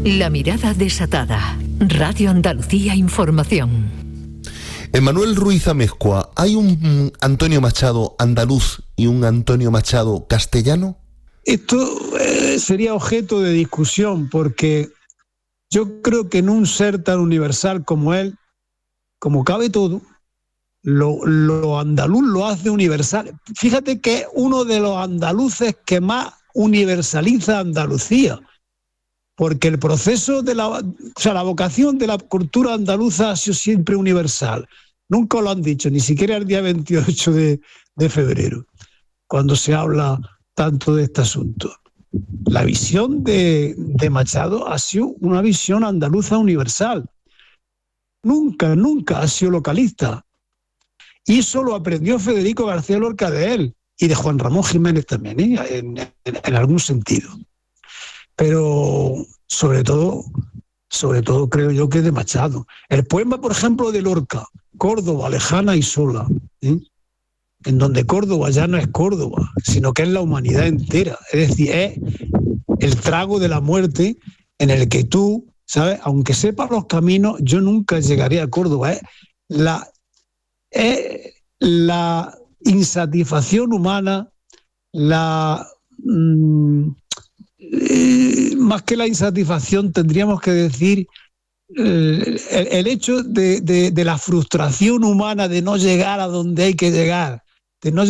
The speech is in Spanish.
La mirada desatada. Radio Andalucía Información. Emmanuel Ruiz Amezcua, ¿hay un Antonio Machado andaluz y un Antonio Machado castellano? Esto sería objeto de discusión, porque yo creo que en un ser tan universal como él, como cabe todo, lo andaluz lo hace universal. Fíjate que es uno de los andaluces que más universaliza Andalucía, porque el proceso de la vocación de la cultura andaluza ha sido siempre universal. Nunca lo han dicho, ni siquiera el día 28 de febrero, cuando se habla tanto de este asunto. La visión de Machado ha sido una visión andaluza universal. Nunca ha sido localista. Y eso lo aprendió Federico García Lorca de él, y de Juan Ramón Jiménez también, en algún sentido. Pero sobre todo creo yo que de Machado. El poema, por ejemplo, de Lorca, Córdoba, lejana y sola, en donde Córdoba ya no es Córdoba, sino que es la humanidad entera. Es decir, es el trago de la muerte en el que tú, ¿sabes? Aunque sepas los caminos, yo nunca llegaré a Córdoba. Es la insatisfacción humana, más que la insatisfacción, tendríamos que decir el hecho de la frustración humana de no llegar a donde hay que llegar, de no